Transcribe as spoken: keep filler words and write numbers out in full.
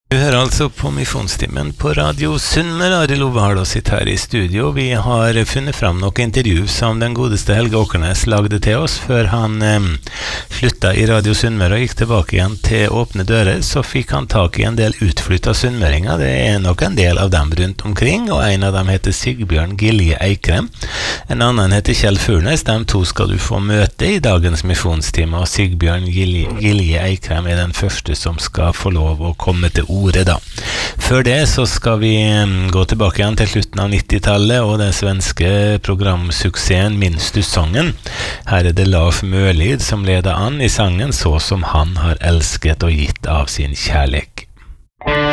Du hører altså på Misjonstimen på Radio Sunnmøre. Arild Ove Hardå sitter her i studio. Vi har funnet fram noen intervju som den godeste Helge Åkernes lagde til oss før han eh, slutta i Radio Sunnmøre og gikk tilbake igjen til Åpne dører. Så fikk han tak i en del utflytta sunnmøringer. Det er nok en del av dem rundt omkring, og en av dem heter Sigbjørn Gilje Eikrem. En annen heter Kjell Furnes. De to skal du få møte i dagens misjonstime, og Sigbjørn Gilje, Gilje Eikrem er den første som skal få lov å komme til ord. Ordet da. Før det så skal vi gå tilbake igjen til slutten av nittitallet og den svenske programsuksessen Minns du sangen. Her er det Lars Mølid som leder an i sangen Så som han har elsket og gitt av sin kjærlighet.